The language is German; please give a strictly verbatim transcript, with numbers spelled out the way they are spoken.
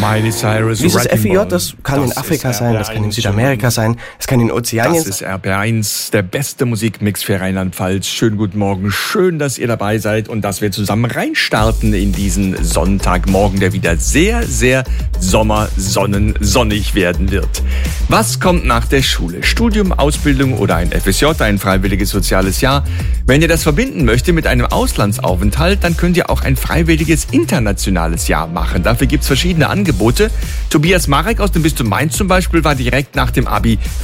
Miley Cyrus, Dieses F I J, Wrecking Ball. das kann in Afrika sein, das kann in R B eins Südamerika sein, es kann in Ozeanien Das sein. ist R B eins, der beste Musikmix für Rheinland-Pfalz. Schönen guten Morgen, schön, dass ihr dabei seid und dass wir zusammen reinstarten in diesen Sonntagmorgen, der wieder sehr, sehr sommersonnensonnig werden wird. Was kommt nach der Schule? Studium, Ausbildung oder ein F S J, ein freiwilliges soziales Jahr? Wenn ihr das verbinden möchtet mit einem Auslandsaufenthalt, dann könnt ihr auch ein freiwilliges internationales Jahr machen. Dafür gibt's verschiedene Angebote. Tobias Marek aus dem Bistum Mainz zum Beispiel war direkt nach dem Abi